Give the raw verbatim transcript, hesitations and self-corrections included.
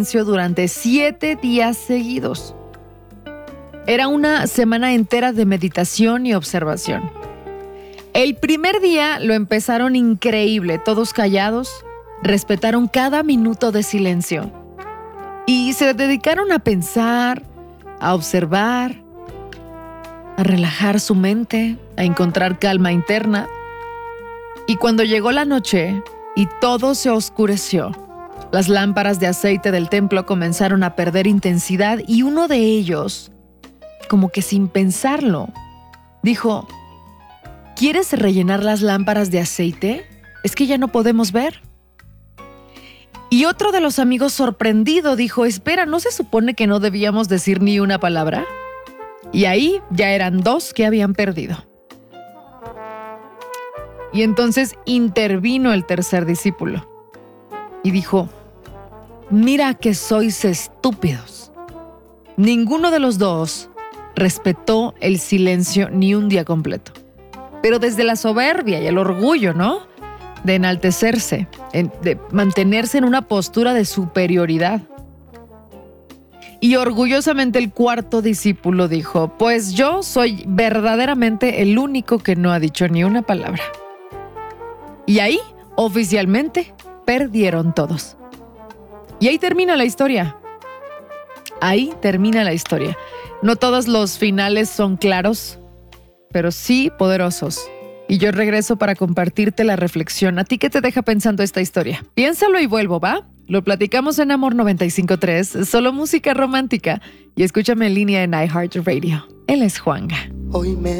durante siete días seguidos. Era una semana entera de meditación y observación. El primer día lo empezaron increíble, todos callados, respetaron cada minuto de silencio y se dedicaron a pensar, a observar, a relajar su mente, a encontrar calma interna. Y cuando llegó la noche y todo se oscureció, las lámparas de aceite del templo comenzaron a perder intensidad y uno de ellos, como que sin pensarlo, dijo: ¿quieres rellenar las lámparas de aceite? Es que ya no podemos ver. Y otro de los amigos, sorprendido, dijo: espera, ¿no se supone que no debíamos decir ni una palabra? Y ahí ya eran dos que habían perdido. Y entonces intervino el tercer discípulo y dijo: mira que sois estúpidos. Ninguno de los dos respetó el silencio ni un día completo. Pero desde la soberbia y el orgullo, ¿no? De enaltecerse, de mantenerse en una postura de superioridad. Y orgullosamente el cuarto discípulo dijo: pues yo soy verdaderamente el único que no ha dicho ni una palabra. Y ahí, oficialmente, perdieron todos. Y ahí termina la historia. Ahí termina la historia. No todos los finales son claros, pero sí poderosos. Y yo regreso para compartirte la reflexión. ¿A ti qué te deja pensando esta historia? Piénsalo y vuelvo, ¿va? Lo platicamos en Amor noventa y cinco punto tres, solo música romántica. Y escúchame en línea en iHeartRadio. Él es Juanga. Hoy me